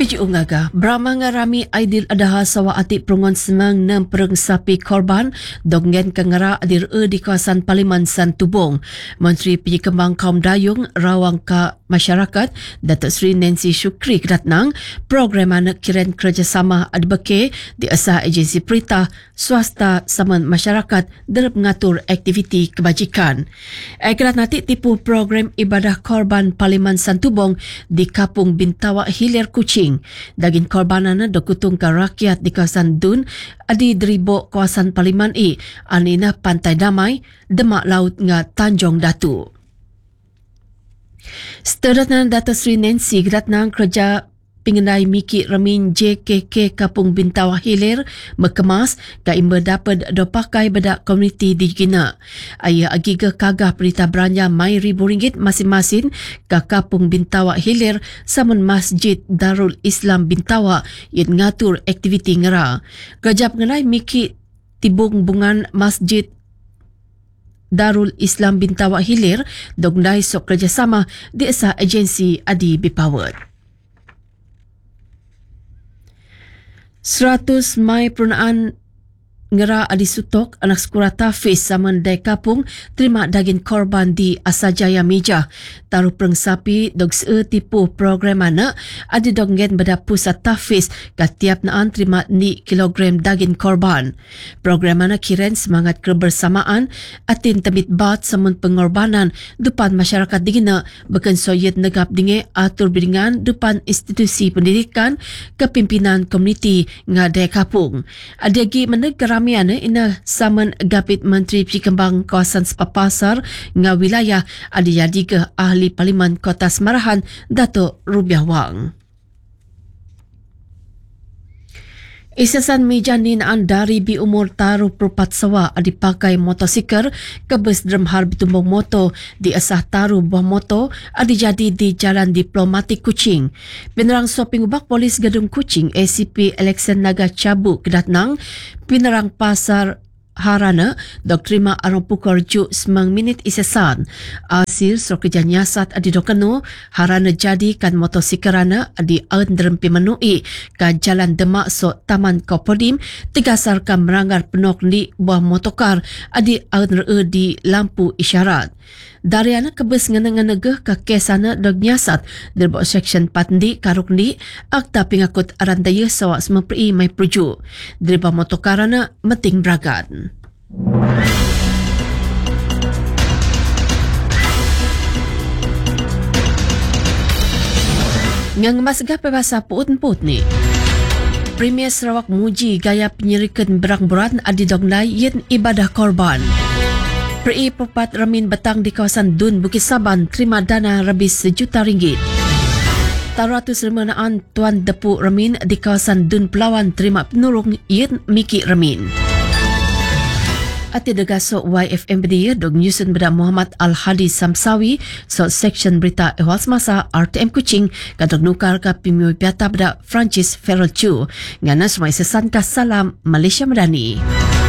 Keju ungaga, beramang rami Aidil Adha sawa ati perungon semang nem pereng sapi korban dongen kengara adir di kawasan Parlimen Santubong. Menteri Penyekembang Kaum Dayung Rawang Ka Masyarakat Datuk Seri Nancy Shukri kedatnang program anak kiran kerjasama adbeke di asah agensi perintah swasta saman masyarakat dalam mengatur aktiviti kebajikan. Kedat nanti tipu program ibadah korban Parlimen Santubong di Kapung Bintawak Hilir Kuching. Daging korbanan dokutung ke rakyat di kawasan Dun adi deribo kawasan Parlimen anina Pantai Damai Demak Laut nga Tanjung Datu. Seterusnya Datuk Seri Nancy kedatnang kerja pengendai Miki Remin JKK Kapung Bintawak Hilir mekemas ka imba dapat dopakai bedak komuniti di Gina. Ayah agiga kagah perintah belanja mai RM1,000 masing-masing ka Kapung Bintawak Hilir saman Masjid Darul Islam Bintawak yang ngatur aktiviti ngera. Kerja pengendai Miki tibung bungan Masjid Darul Islam Bintawak Hilir dogndai sok kerjasama di asa agensi Adi Bipawat. 100 Mai Perunaan ngera adi sutok anak sekolah Tafiz saman dai kapung terima daging korban di Asajaya Meja. Taruh pereng sapi dog tipu program anak adi donggen beda pusat Tafiz ka tiap naan terima ni kilogram daging korban. Program anak kiren semangat kebersamaan atin temit bat saman pengorbanan depan masyarakat digina beken soyet negap dinge atur bidingan depan institusi pendidikan kepimpinan komuniti ngadai kapung. Adiagi menegara Ramiana ina saman gapit Menteri Penyekembang Kawasan Sepapasar nga wilayah ada jadi ke ahli Parlimen Kota Semarahan Datuk Rubiah Wang. Isasan mejanin dari bi umur taruh perpat sawa dipakai motosikal ke bus dremhar bitumbung moto di asah taruh buah moto adi jadi di Jalan Diplomatik Kuching. Penerang Soping Ubak Polis Gedung Kuching ACP Alexan Naga Cabu kedatnang penerang pasar Harana dok terima arong pukul 9 minit isasan. Asir so kerja nyasat adi dokeno Harana jadi kan motosikarana adi aun derempi menui ka Jalan Demak so Taman Kopodim tigasar ka meranggar penok di buah motokar adi aun di lampu isyarat. Dari anak kebes ngeneng-ngenegeh ke kesana dog nyasat derbok seksyen 4 di karuk di akta pengakut arandaya sawak semepri mai perju. Derba motokarana meting bragat. Ngang masgah pebasa puut-puut ni. Premier Sarawak muji gaya penyirikan berang-beran adi dongnai yen ibadah korban. Peri Perpat Ramin Betang di kawasan Dun Bukit Saban terima dana lebih RM1 juta. Taratus remenaan Tuan Depu Ramin di kawasan Dun Pelawan terima penulung yen Miki Ramin. Ati degaso YFM Bedia dog nyusun beda Muhammad Al-Hadi Samsawi so seksyen berita ehwal semasa RTM Kuching kadang nukar ka pimiu piata beda Francis Ferrell Chu ngana semai sesan ka salam Malaysia Madani.